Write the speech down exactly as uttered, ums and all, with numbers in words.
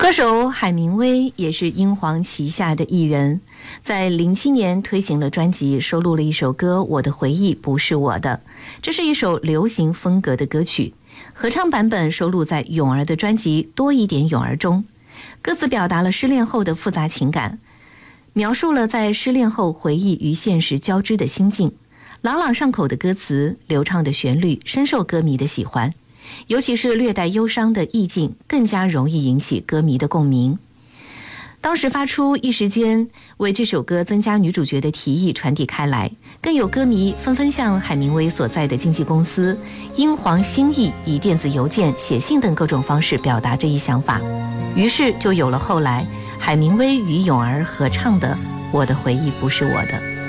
歌手海明威也是英皇旗下的艺人，在零七年推行了专辑，收录了一首歌《我的回忆不是我的》，这是一首流行风格的歌曲，合唱版本收录在咏儿的专辑《多一点咏儿》中。歌词表达了失恋后的复杂情感，描述了在失恋后回忆与现实交织的心境。朗朗上口的歌词，流畅的旋律，深受歌迷的喜欢。尤其是略带忧伤的意境，更加容易引起歌迷的共鸣。当时发出，一时间为这首歌增加女主角的提议传递开来，更有歌迷纷纷向海明威所在的经纪公司英皇新艺以电子邮件、写信等各种方式表达这一想法，于是就有了后来海明威与咏儿合唱的《我的回忆不是我的》。